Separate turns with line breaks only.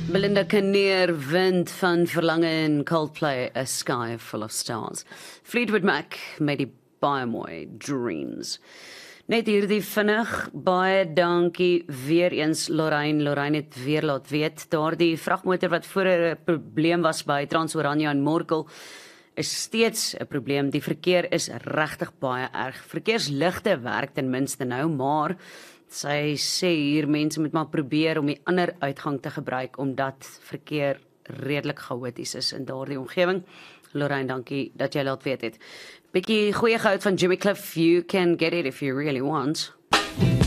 Belinda Kinnear, Wind van Verlange en Coldplay, A Sky Full of Stars. Fleetwood Mac met die baie mooi Dreams. Net hierdie vinnig, baie dankie weer eens Lorraine. Lorraine het weer laat weet, daardie vragmotor wat voor 'n probleem was by Transoranje en Morkel, is steeds 'n probleem. Die verkeer is regtig baie erg. Verkeersligte werk ten minste nou, maar sy sê hier mense moet maar probeer om die ander uitgang te gebruik omdat verkeer redelik chaoties is in daardie omgewing. Lorraine, dankie dat jy laat weet het. Bietjie goeie goud van Jimmy Cliff, you can get it if you really want.